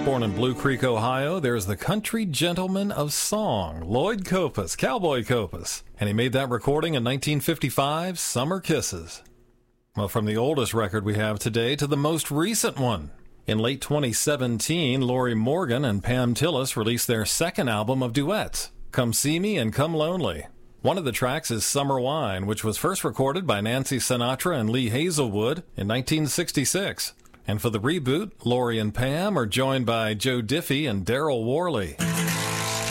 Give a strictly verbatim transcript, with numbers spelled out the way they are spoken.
Born in Blue Creek, Ohio, there's the country gentleman of song, Lloyd Copus, Cowboy Copus. And he made that recording in nineteen fifty-five, Summer Kisses. Well, from the oldest record we have today to the most recent one. In late twenty seventeen, Lori Morgan and Pam Tillis released their second album of duets, Come See Me and Come Lonely. One of the tracks is Summer Wine, which was first recorded by Nancy Sinatra and Lee Hazelwood in nineteen sixty-six. And for the reboot, Lori and Pam are joined by Joe Diffie and Daryl Worley.